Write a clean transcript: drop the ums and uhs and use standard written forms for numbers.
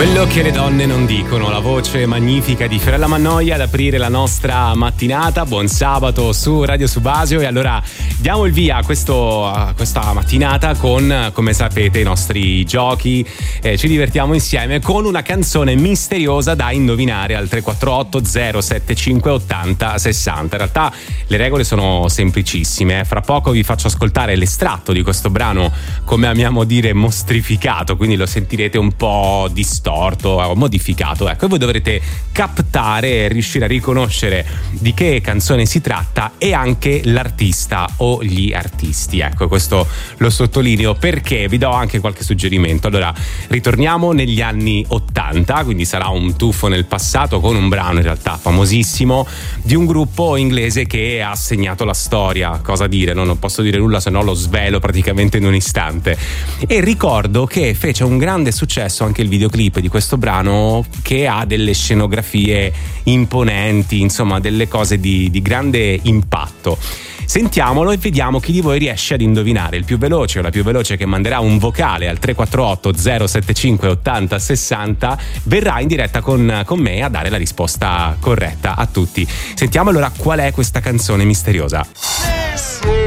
Quello che le donne non dicono, la voce magnifica di Fiorella Mannoia ad aprire la nostra mattinata. Buon sabato su Radio Subasio. E allora diamo il via a questa mattinata con, come sapete, i nostri giochi. Ci divertiamo insieme con una canzone misteriosa da indovinare al 348 075 80 60. In realtà le regole sono semplicissime. Fra poco vi faccio ascoltare l'estratto di questo brano, come amiamo dire, mostrificato, quindi lo sentirete un po' distorto, modificato, ecco, e voi dovrete captare e riuscire a riconoscere di che canzone si tratta e anche l'artista o gli artisti. Ecco, questo lo sottolineo perché vi do anche qualche suggerimento. Allora, ritorniamo negli anni 80, quindi sarà un tuffo nel passato con un brano in realtà famosissimo di un gruppo inglese che ha segnato la storia. Cosa dire? Non posso dire nulla, se no lo svelo praticamente in un istante. E ricordo che fece un grande successo anche il videoclip di questo brano, che ha delle scenografie imponenti, insomma delle cose di grande impatto. Sentiamolo e vediamo chi di voi riesce ad indovinare. Il più veloce o la più veloce che manderà un vocale al 348 075 80 60 verrà in diretta con me a dare la risposta corretta a tutti. Sentiamo allora qual è questa canzone misteriosa.